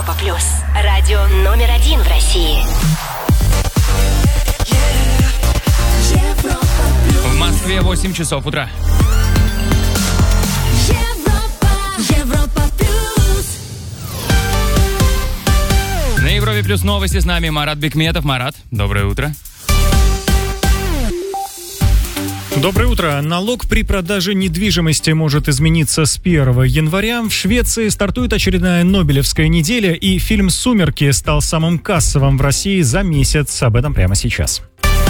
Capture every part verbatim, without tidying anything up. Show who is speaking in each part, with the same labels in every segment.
Speaker 1: Европа плюс. Радио номер один в России.
Speaker 2: В Москве восемь часов утра. На Европе плюс новости с нами Марат Бекметов. Марат, доброе утро.
Speaker 3: Доброе утро. Налог при продаже недвижимости может измениться с первого января. В Швеции стартует очередная Нобелевская неделя, и фильм «Сумерки» стал самым кассовым в России за месяц. Об этом прямо сейчас.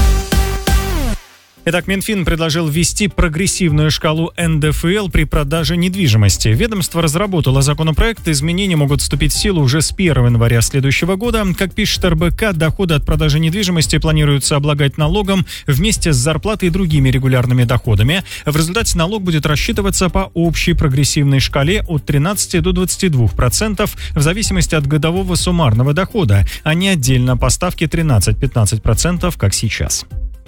Speaker 3: Итак, Минфин предложил ввести прогрессивную шкалу эн дэ эф эл при продаже недвижимости. Ведомство разработало законопроект, изменения могут вступить в силу уже с первого января следующего года. Как пишет эр бэ ка, доходы от продажи недвижимости планируется облагать налогом вместе с зарплатой и другими регулярными доходами. В результате налог будет рассчитываться по общей прогрессивной шкале от тринадцати до двадцати двух процентов в зависимости от годового суммарного дохода, а не отдельно по ставке тринадцать-пятнадцать процентов, как сейчас.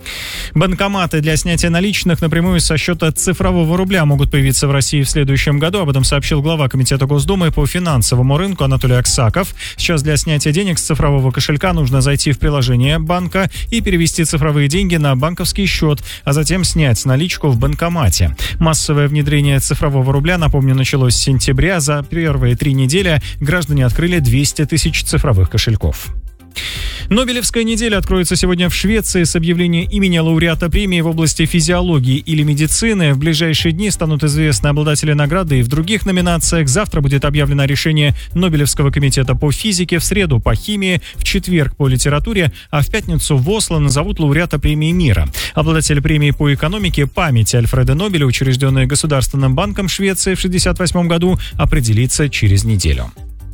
Speaker 3: Банкоматы для снятия наличных напрямую со счета цифрового рубля могут появиться в России в следующем году. Об этом сообщил глава Комитета Госдумы по финансовому рынку Анатолий Аксаков. Сейчас для снятия денег с цифрового кошелька нужно зайти в приложение банка и перевести цифровые деньги на банковский счет, а затем снять наличку в банкомате. Массовое внедрение цифрового рубля, напомню, началось с сентября. За первые три недели граждане открыли двести тысяч цифровых кошельков. Нобелевская неделя откроется сегодня в Швеции с объявления имени лауреата премии в области физиологии или медицины. В ближайшие дни станут известны обладатели награды и в других номинациях. Завтра будет объявлено решение Нобелевского комитета по физике, в среду по химии, в четверг по литературе, а в пятницу в Осло назовут лауреата премии мира. Обладатель премии по экономике памяти Альфреда Нобеля, учрежденной Государственным банком Швеции в шестьдесят восьмом году, определится через неделю.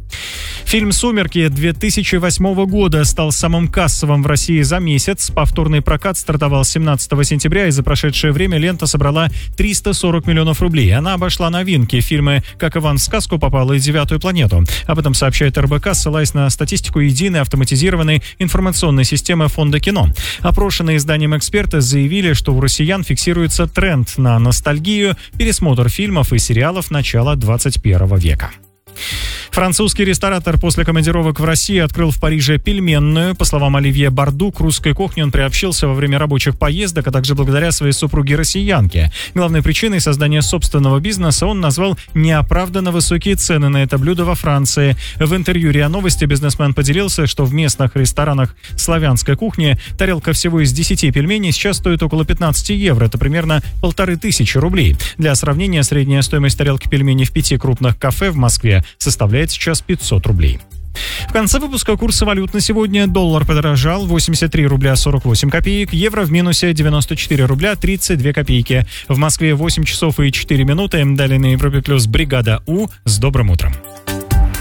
Speaker 3: Фильм «Сумерки» две тысячи восьмого года стал самым кассовым в России за месяц. Повторный прокат стартовал семнадцатого сентября, и за прошедшее время лента собрала триста сорок миллионов рублей. Она обошла новинки. Фильмы «Как Иван в сказку попал» и «Девятую планету». Об этом сообщает эр бэ ка, ссылаясь на статистику единой автоматизированной информационной системы Фонда кино. Опрошенные изданием эксперты заявили, что у россиян фиксируется тренд на ностальгию, пересмотр фильмов и сериалов начала двадцать первого века. Французский ресторатор после командировок в России открыл в Париже пельменную. По словам Оливье Барду, к русской кухне он приобщился во время рабочих поездок, а также благодаря своей супруге-россиянке. Главной причиной создания собственного бизнеса он назвал неоправданно высокие цены на это блюдо во Франции. В интервью РИА Новости бизнесмен поделился, что в местных ресторанах славянской кухни тарелка всего из десяти пельменей сейчас стоит около пятнадцати евро. Это примерно полторы тысячи рублей. Для сравнения, средняя стоимость тарелки пельменей в пяти крупных кафе в Москве составляет сейчас пятьсот рублей. В конце выпуска курсы валют на сегодня. Доллар подорожал восемьдесят три рубля сорок восемь копеек, евро в минусе девяносто четыре рубля тридцать две копейки. В Москве восемь часов и четыре минуты. Далее на Европе плюс бригада У. С добрым утром.